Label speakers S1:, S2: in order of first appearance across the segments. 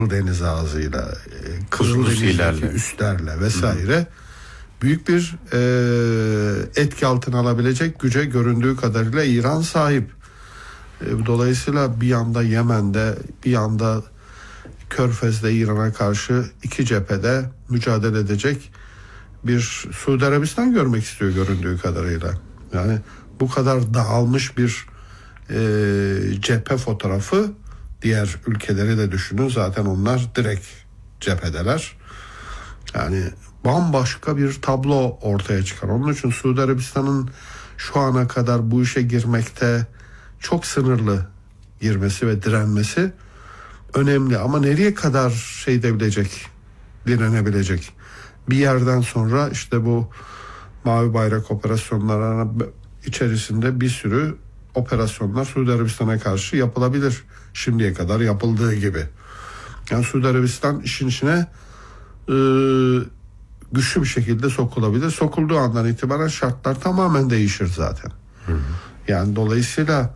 S1: deniz ağzıyla, Kızıldeniz'deki üslerle vesaire büyük bir etki altına alabilecek güce göründüğü kadarıyla İran sahip. Dolayısıyla bir yanda Yemen'de, bir yanda Körfez'de İran'a karşı iki cephede mücadele edecek bir Suudi Arabistan görmek istiyor göründüğü kadarıyla. Yani bu kadar dağılmış bir cephe fotoğrafı, diğer ülkeleri de düşünün, zaten onlar direkt cephedeler. Yani bambaşka bir tablo ortaya çıkar. Onun için Suudi Arabistan'ın şu ana kadar bu işe girmekte çok sınırlı girmesi ve direnmesi önemli. Ama nereye kadar direnebilecek? Bir yerden sonra işte bu Mavi Bayrak operasyonları içerisinde bir sürü operasyonlar Suudi Arabistan'a karşı yapılabilir. Şimdiye kadar yapıldığı gibi. Yani Suudi Arabistan işin içine güçlü bir şekilde sokulabilir. Sokulduğu andan itibaren şartlar tamamen değişir zaten. Yani dolayısıyla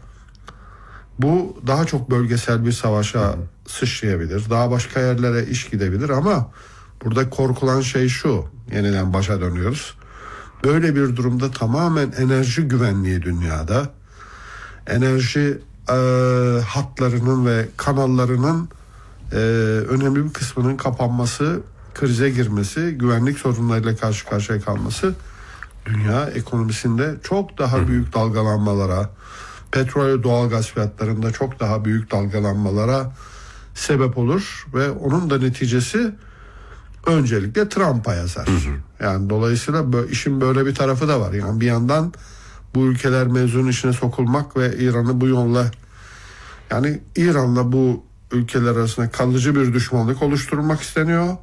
S1: bu daha çok bölgesel bir savaşa sıçrayabilir. Daha başka yerlere iş gidebilir ama burada korkulan şey şu. Yeniden başa dönüyoruz. Böyle bir durumda tamamen enerji güvenliği dünyada, enerji hatlarının ve kanallarının önemli bir kısmının kapanması, krize girmesi, güvenlik sorunlarıyla karşı karşıya kalması dünya ekonomisinde çok daha büyük dalgalanmalara, petrol ve doğalgaz fiyatlarında çok daha büyük dalgalanmalara sebep olur ve onun da neticesi öncelikle Trump'a yazar. Yani dolayısıyla işin böyle bir tarafı da var. Yani bir yandan bu ülkeler mevzunun içine sokulmak ve İran'ı bu yolla, yani İran'la bu ülkeler arasında kalıcı bir düşmanlık oluşturulmak isteniyor.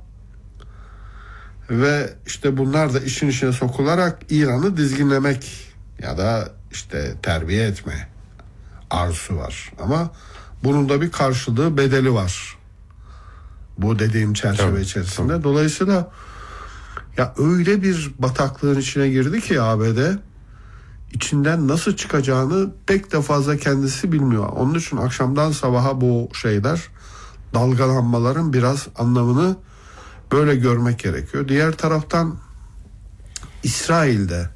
S1: Ve işte bunlar da işin içine sokularak İran'ı dizginlemek ya da işte terbiye etme arzusu var. Ama bunun da bir karşılığı, bedeli var. Bu dediğim çerçeve içerisinde. Dolayısıyla ya öyle bir bataklığın içine girdi ki ABD, içinden nasıl çıkacağını pek de fazla kendisi bilmiyor. Onun için akşamdan sabaha bu dalgalanmaların biraz anlamını böyle görmek gerekiyor. Diğer taraftan İsrail'de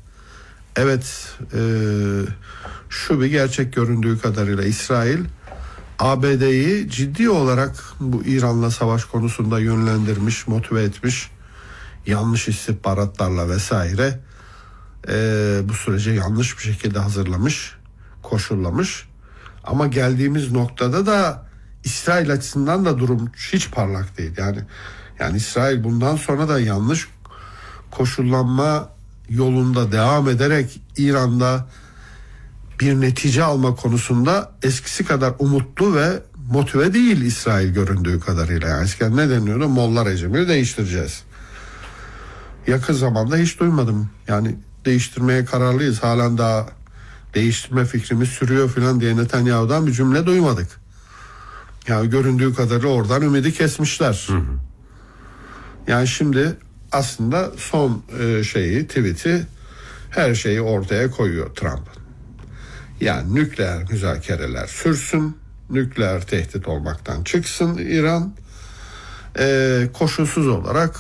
S1: şu bir gerçek göründüğü kadarıyla İsrail ABD'yi ciddi olarak bu İran'la savaş konusunda yönlendirmiş, motive etmiş, yanlış istihbaratlarla vesaire bu sürece yanlış bir şekilde hazırlamış, koşullamış. Ama geldiğimiz noktada da İsrail açısından da durum hiç parlak değil. Yani İsrail bundan sonra da yanlış koşullanma yolunda devam ederek İran'da bir netice alma konusunda eskisi kadar umutlu ve motive değil İsrail göründüğü kadarıyla. Yani eskiden ne deniyordu? Molla rejimini değiştireceğiz. Yakın zamanda hiç duymadım. Yani değiştirmeye kararlıyız. Halen daha değiştirme fikrimiz sürüyor falan diye Netanyahu'dan bir cümle duymadık. Yani göründüğü kadarıyla oradan ümidi kesmişler. Yani şimdi aslında son tweet'i, her şeyi ortaya koyuyor Trump. Yani nükleer müzakereler sürsün, nükleer tehdit olmaktan çıksın İran, koşulsuz olarak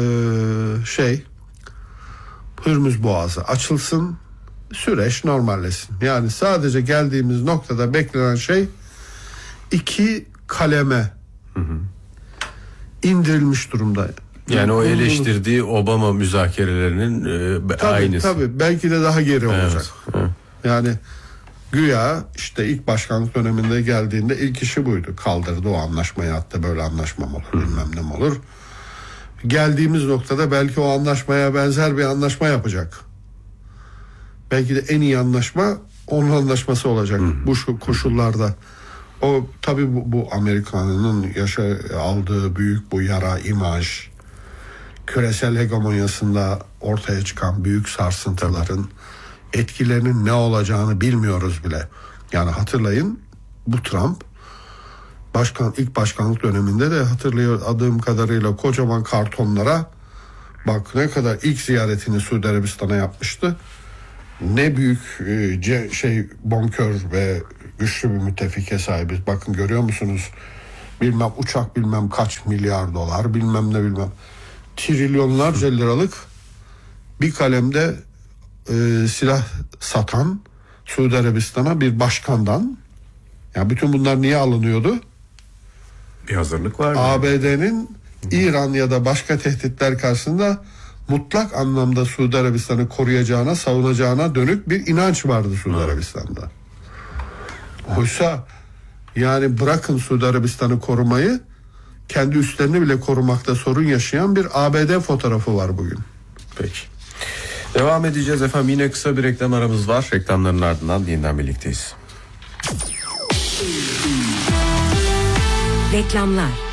S1: Hürmüz Boğazı açılsın, süreç normalleşsin. Yani sadece geldiğimiz noktada beklenen şey 2 kaleme indirilmiş durumda.
S2: Yani o eleştirdiği Obama müzakerelerinin aynısı.
S1: Tabii belki de daha geri olacak. Evet. Yani güya işte ilk başkanlık döneminde geldiğinde ilk işi buydu. Kaldırdı o anlaşmayı, hatta böyle anlaşma mı olur bilmem ne mi olur. Geldiğimiz noktada belki o anlaşmaya benzer bir anlaşma yapacak. Belki de en iyi anlaşma onun anlaşması olacak bu koşullarda. O tabii bu Amerika'nın aldığı büyük bu yara imaj, küresel hegemonyasında ortaya çıkan büyük sarsıntıların etkilerinin ne olacağını bilmiyoruz bile. Yani hatırlayın, bu Trump ilk başkanlık döneminde de hatırladığım kadarıyla kocaman kartonlara, bak ne kadar, ilk ziyaretini Suudi Arabistan'a yapmıştı. Ne büyük bonkör ve güçlü bir müttefike sahibiz. Bakın görüyor musunuz? bilmem uçak bilmem kaç milyar dolar bilmem ne bilmem trilyonlarca liralık bir kalemde silah satan Suudi Arabistan'a bir başkandan, ya bütün bunlar niye alınıyordu?
S2: Bir hazırlık var.
S1: ABD'nin İran ya da başka tehditler karşısında mutlak anlamda Suudi Arabistan'ı koruyacağına, savunacağına dönük bir inanç vardı Suudi Arabistan'da. Oysa yani bırakın Suudi Arabistan'ı korumayı, kendi üslerini bile korumakta sorun yaşayan bir ABD fotoğrafı var bugün.
S2: Peki. Devam edeceğiz efendim. Yine kısa bir reklam aramız var. Reklamların ardından yeniden birlikteyiz.
S3: Reklamlar.